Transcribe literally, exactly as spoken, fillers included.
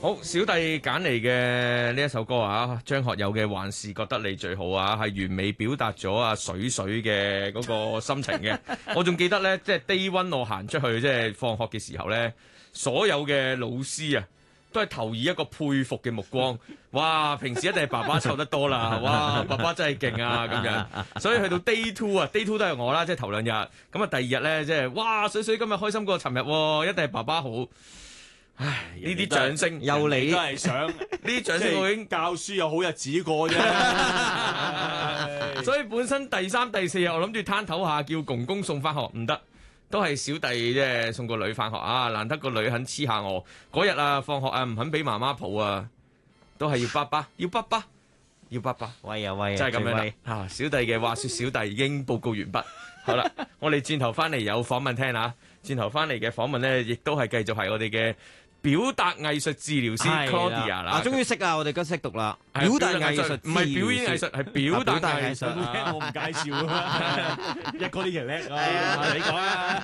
好，小弟揀嚟嘅呢一首歌啊，張學友嘅《還是覺得你最好》啊，係完美表達咗阿水水嘅嗰個心情嘅。我仲記得咧，即係 day one 我行出去即係放學嘅時候咧，所有嘅老師啊，都係投以一個佩服嘅目光。哇！平時一定係爸爸湊得多啦，哇！爸爸真係勁啊咁樣。所以去到 day two 啊，day two 都係我啦，即係頭兩日。咁啊，第二日咧，即係哇！水水今日開心過尋日喎，一定係爸爸好。唉，呢啲掌聲又你都係想呢啲掌聲我已經教書有好日子過啫。 所以本身第三、第四日我諗住攤頭下叫公公送翻學，唔得，都係小弟即係送個女翻學啊！難得個女肯黐下我，嗰日啊放學啊唔肯俾媽媽抱啊，都係要爸爸，要爸爸，要爸爸， 喂啊喂啊， 真係咁樣啦最威啊！小弟嘅話說，小弟已經報告完畢。好啦，我哋轉頭翻嚟有訪問聽啊！轉頭翻嚟嘅訪問咧，亦都係繼續係我哋嘅表達藝術治療師 Claudia 啦。 啊，終於識啦，我哋今識讀啦。 係表達藝術唔係表演藝術，係表達藝術。 我唔介紹啊，一哥呢期叻啊，你講啊。